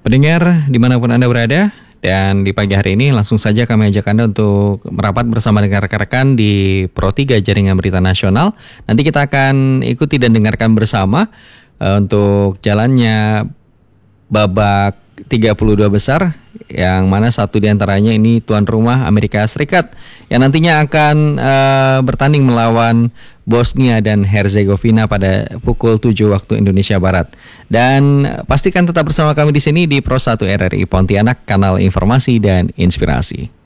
Pendengar dimanapun Anda berada, dan di pagi hari ini langsung saja kami ajak Anda untuk merapat bersama dengan rekan-rekan di Pro 3 Jaringan Berita Nasional. Nanti kita akan ikuti dan dengarkan bersama untuk jalannya babak 32 besar, yang mana satu diantaranya ini tuan rumah Amerika Serikat yang nantinya akan bertanding melawan Bosnia dan Herzegovina pada pukul 7 waktu Indonesia Barat. Dan pastikan tetap bersama kami di sini di Pro 1 RRI Pontianak, kanal informasi dan inspirasi.